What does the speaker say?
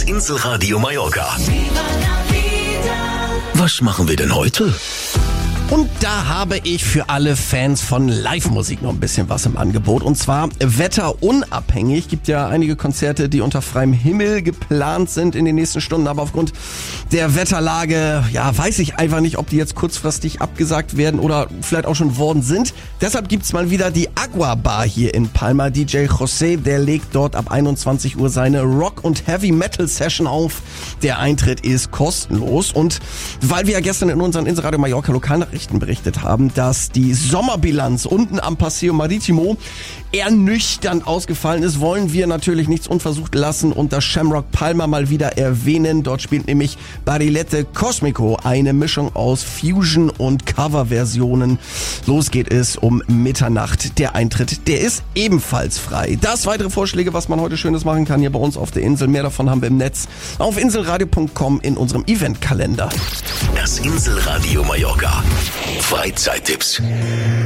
Inselradio Mallorca. Was machen wir denn heute? Und da habe ich für alle Fans von Live-Musik noch ein bisschen was im Angebot. Und zwar wetterunabhängig. Gibt ja einige Konzerte, die unter freiem Himmel geplant sind in den nächsten Stunden. Aber aufgrund der Wetterlage, weiß ich einfach nicht, ob die jetzt kurzfristig abgesagt werden oder vielleicht auch schon worden sind. Deshalb gibt's mal wieder die Agua Bar hier in Palma. DJ José, der legt dort ab 21 Uhr seine Rock- und Heavy-Metal-Session auf. Der Eintritt ist kostenlos. Und weil wir ja gestern in unseren Inselradio Mallorca Lokalnachrichten berichtet haben, dass die Sommerbilanz unten am Paseo Maritimo eher nüchtern ausgefallen ist, wollen wir natürlich nichts unversucht lassen und das Shamrock Palma mal wieder erwähnen. Dort spielt nämlich Barilette Cosmico, eine Mischung aus Fusion- und Coverversionen. Los geht es um Mitternacht. Der Eintritt, der ist ebenfalls frei. Das weitere Vorschläge, was man heute Schönes machen kann hier bei uns auf der Insel. Mehr davon haben wir im Netz auf inselradio.com in unserem Eventkalender. Das Inselradio Mallorca. Freizeittipps.